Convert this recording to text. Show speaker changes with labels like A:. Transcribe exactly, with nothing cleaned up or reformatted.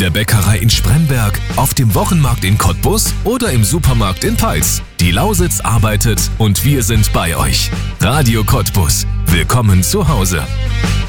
A: der Bäckerei in Spremberg, auf dem Wochenmarkt in Cottbus oder im Supermarkt in Peitz. Die Lausitz arbeitet und wir sind bei euch. Radio Cottbus. Willkommen zu Hause.